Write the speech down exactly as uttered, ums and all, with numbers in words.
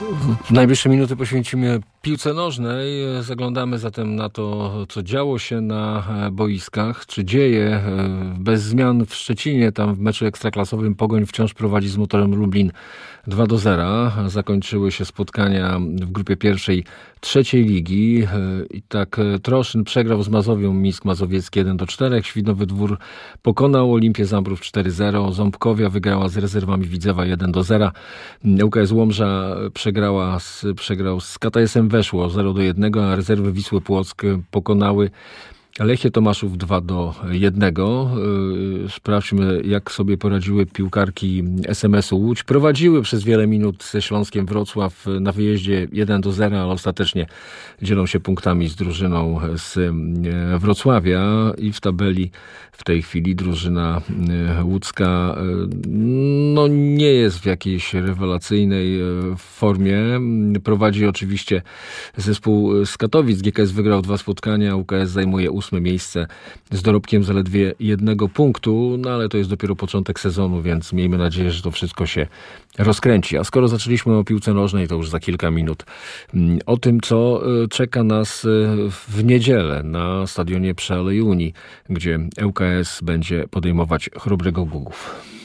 Najbliższe minuty poświęcimy piłce nożnej. Zaglądamy zatem na to, co działo się na boiskach, czy dzieje. Bez zmian w Szczecinie, tam w meczu ekstraklasowym Pogoń wciąż prowadzi z Motorem Lublin dwa do zera. Zakończyły się spotkania w grupie pierwszej trzeciej ligi. I tak Troszyn przegrał z Mazowią Mińsk Mazowiecki jeden do czterech. Świdnowy Dwór pokonał Olimpię Zambrów cztery zero. Ząbkowia wygrała z rezerwami Widzewa jeden do zera. U K S Łomża przegrała z, przegrał z K T S-em Weszło zero do jednego, a rezerwy Wisły Płock pokonały Lechie Tomaszów dwa do jednego. Sprawdźmy, jak sobie poradziły piłkarki S M S-u Łódź. Prowadziły przez wiele minut ze Śląskiem Wrocław na wyjeździe jeden do zera, ale ostatecznie dzielą się punktami z drużyną z Wrocławia i w tabeli w tej chwili drużyna łódzka no, nie jest w jakiejś rewelacyjnej formie. Prowadzi oczywiście zespół z Katowic. G K S wygrał dwa spotkania, U K S zajmuje ósme miejsce z dorobkiem zaledwie jednego punktu, no ale to jest dopiero początek sezonu, więc miejmy nadzieję, że to wszystko się rozkręci. A skoro zaczęliśmy o piłce nożnej, to już za kilka minut o tym, co czeka nas w niedzielę na stadionie przy Alei Unii, gdzie L K S będzie podejmować Chrobrego Głogów.